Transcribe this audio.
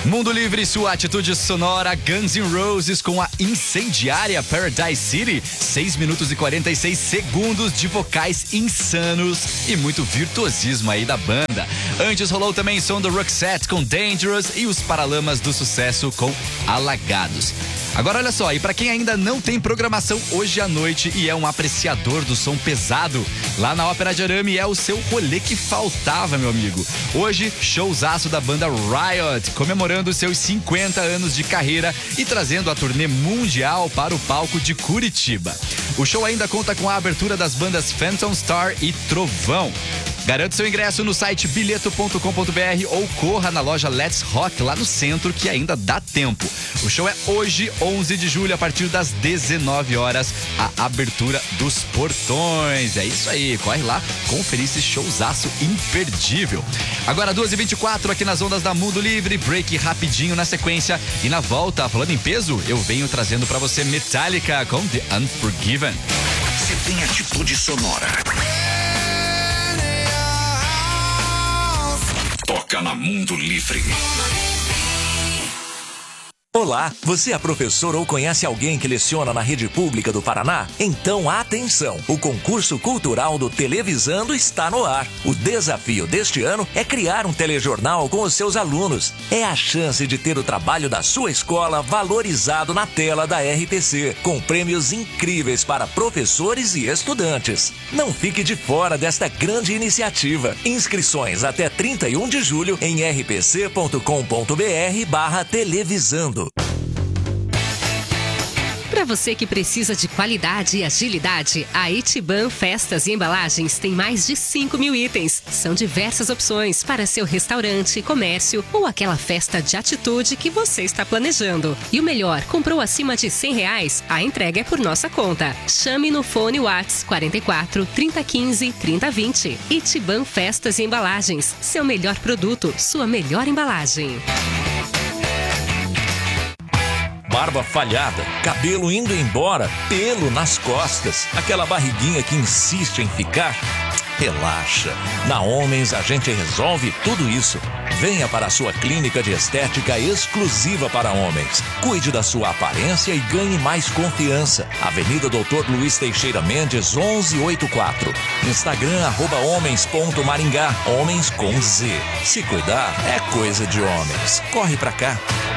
Mundo Livre, sua atitude sonora. Guns N' Roses com a incendiária Paradise City. 6 minutos e 46 segundos de vocais insanos e muito virtuosismo aí da banda. Antes rolou também som do Roxette com Dangerous e os Paralamas do Sucesso com Alagados. Agora olha só, e pra quem ainda não tem programação hoje à noite e é um apreciador do som pesado, lá na Ópera de Arame é o seu rolê que faltava, meu amigo. Hoje, showzaço da banda Riot, comemorando seus 50 anos de carreira e trazendo a turnê mundial para o palco de Curitiba. O show ainda conta com a abertura das bandas Phantom Star e Trovão. Garante seu ingresso no site bilheto.com.br ou corra na loja Let's Rock lá no centro, que ainda dá tempo. O show é hoje, 11 de julho, a partir das 19 horas, a abertura dos portões. É isso aí, corre lá, conferir esse showzaço imperdível. Agora 2h24 aqui nas ondas da Mundo Livre, break rapidinho na sequência e na volta, falando em peso, eu venho trazendo pra você Metallica com The Unforgiven. Você tem atitude sonora. Toca na Mundo Livre. Olá, você é professor ou conhece alguém que leciona na rede pública do Paraná? Então atenção, o concurso cultural do Televisando está no ar. O desafio deste ano é criar um telejornal com os seus alunos. É a chance de ter o trabalho da sua escola valorizado na tela da RPC, com prêmios incríveis para professores e estudantes. Não fique de fora desta grande iniciativa. Inscrições até 31 de julho em rpc.com.br/televisando. Para você que precisa de qualidade e agilidade, a Itiban Festas e Embalagens tem mais de 5 mil itens. São diversas opções para seu restaurante, comércio ou aquela festa de atitude que você está planejando. E o melhor, comprou acima de R$100, a entrega é por nossa conta. Chame no fone Whats 44 3015 3020. Itiban Festas e Embalagens. Seu melhor produto, sua melhor embalagem. Barba falhada, cabelo indo embora, pelo nas costas, aquela barriguinha que insiste em ficar? Relaxa, na Homens a gente resolve tudo isso. Venha para a sua clínica de estética exclusiva para homens. Cuide da sua aparência e ganhe mais confiança. Avenida Doutor Luiz Teixeira Mendes, 1184. Instagram, @homens.maringá. Homens com Z. Se cuidar, é coisa de homens. Corre pra cá.